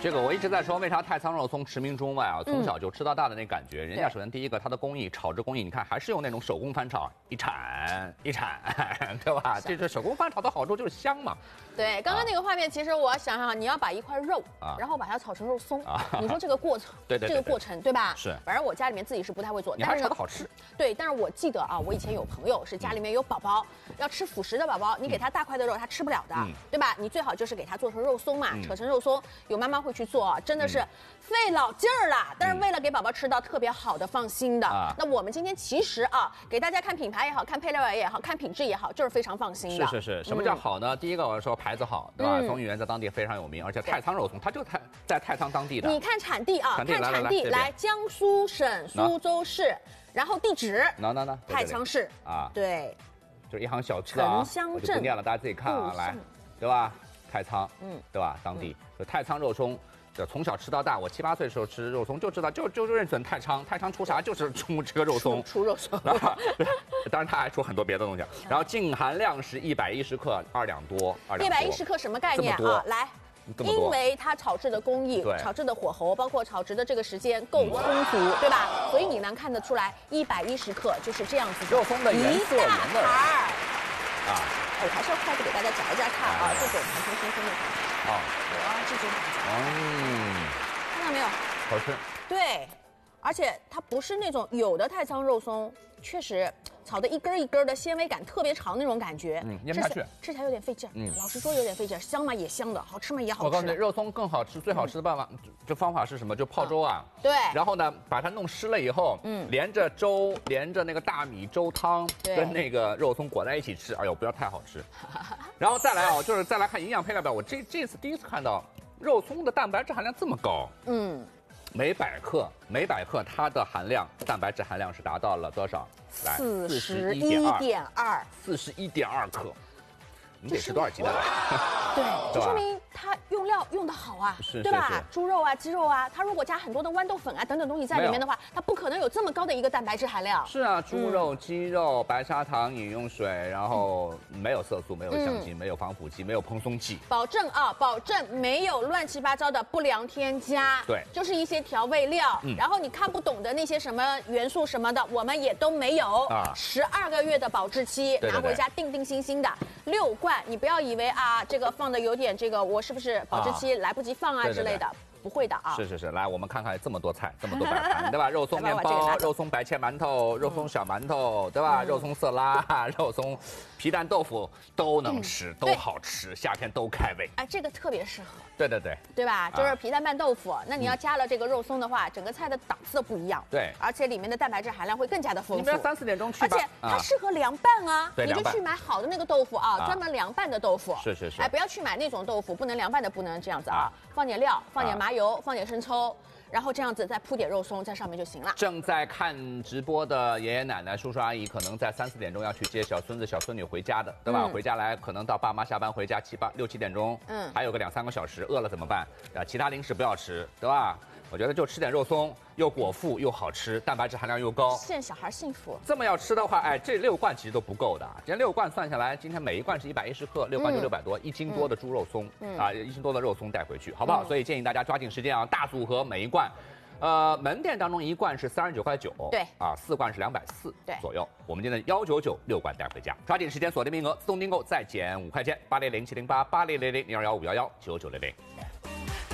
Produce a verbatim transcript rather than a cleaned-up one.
这个我一直在说，为啥太仓肉松驰名中外啊？从小就吃到大的那感觉。人家首先第一个，它的工艺，炒制工艺，你看还是用那种手工翻炒，一铲一铲，对吧？这是手工翻炒的好处就是香嘛。 对，刚刚那个画面，其实我想想，你要把一块肉，然后把它炒成肉松，你说这个过程， 对对， 这个过程，对吧？ 是。 反正我家里面自己是不太会做， 你还炒的好吃。 对，但是我记得啊，我以前有朋友是家里面有宝宝，要吃辅食的宝宝，你给他大块的肉，他吃不了的，对吧？你最好就是给他做成肉松嘛，扯成肉松。有妈妈会去做，真的是费老劲儿了。但是为了给宝宝吃到特别好的、放心的，那我们今天其实啊，给大家看品牌也好看配料也好看品质也好，就是非常放心的。 是是是，什么叫好呢？第一个我说牌子好，对吧？松原在当地非常有名，而且太仓肉松它就太在太仓当地的。 你看产地啊，看产地，来江苏省苏州市，然后地址， 那那那太仓市啊，对， 就是一行小吃啊， 我就不念了，大家自己看啊，来，对吧？太仓，嗯，对吧？当地就太仓肉松，就从小吃到大。我七八岁的时候吃肉松就知道，就就认准太仓，太仓出啥就是出这个肉松， 出肉松。 当然他还出很多别的东西。然后净含量是一百一十克，二两多，二两。 一百一十克什么概念啊？来。因为它炒制的工艺、炒制的火候，包括炒制的这个时间够充足，对吧？所以你能看得出来，一百一十克就是这样子。 肉松的颜色、原味啊，我还是要快速给大家夹一夹看啊，这种弹弹松松的感觉。哦，哇，这种感觉。嗯，看到没有？ 好吃。 对，而且它不是那种有的太仓肉松，确实。炒的一根一根的，纤维感特别长那种感觉， 嗯，咽不下去， 吃起来有点费劲儿。嗯，老实说有点费劲儿，香嘛也香的，好吃嘛也好吃。 我告诉你，肉松更好吃，最好吃的办法，这方法是什么？就泡粥啊。 对。 然后呢，把它弄湿了以后，嗯，连着粥，连着那个大米粥汤，跟那个肉松裹在一起吃。哎呦，不要太好吃。然后再来啊，就是再来看营养配料表，我这这次第一次看到肉松的蛋白质含量这么高。嗯。每百克，每百克它的含量，蛋白质含量是达到了多少？来， 四十一点二， 四十一点二克。你得吃多少鸡蛋？ 对，这说明它用料用的好啊， 是对吧？猪肉啊、鸡肉啊，它如果加很多的豌豆粉啊等等东西在里面的话，它不可能有这么高的一个蛋白质含量。 是啊，猪肉、鸡肉、白砂糖、饮用水，然后没有色素、没有香精、没有防腐剂、没有蓬松剂， 保证啊，保证没有乱七八糟的不良添加。 对， 就是一些调味料，然后你看不懂的那些什么元素什么的，我们也都没有。啊，十二个月的保质期，拿回家定定心心的六罐。你不要以为啊，这个放的有点这个，我是不是保质期来不及放啊之类的？不会的啊。 是是是，来我们看看这么多菜，这么多摆盘，对吧？肉松面包、肉松白切馒头、肉松小馒头，对吧？肉松色拉、肉松皮蛋豆腐都能吃，都好吃，夏天都开胃。 哎，这个特别适合。 对对对， 对吧？就是皮蛋拌豆腐，那你要加了这个肉松的话，整个菜的档次都不一样。 对， 而且里面的蛋白质含量会更加的丰富。 你不要三四点钟去吧。 而且它适合凉拌啊， 对， 你就去买好的那个豆腐啊，专门凉拌的豆腐。 是是是。 哎，不要去买那种豆腐，不能凉拌的，不能这样子啊，放点料，放点麻油，放点生抽。然后这样子再铺点肉松在上面就行了。 正在看直播的爷爷奶奶、叔叔阿姨，可能在三四点钟要去接小孙子、小孙女回家的，对吧？嗯、回家来，可能到爸妈下班回家七八六七点钟，嗯，还有个两三个小时，饿了怎么办？啊，其他零食不要吃，对吧？我觉得就吃点肉松，又果腹又好吃，蛋白质含量又高。 现在小孩幸福。 这么要吃的话，哎，这六罐其实都不够的。今天六罐算下来，今天每一罐是一百一十克，六罐就六百多，一斤多的猪肉松，嗯、啊，一斤多的肉松带回去，好不好？嗯、所以建议大家抓紧时间啊，大组合每一罐。呃，门店当中一罐是三十九块九， 对， 啊，四罐是两百四左右。我们今天的幺九九六罐带回家，抓紧时间锁定名额，自动订购再减五块钱，八零零七零八八零零零零二幺五幺幺九九零零。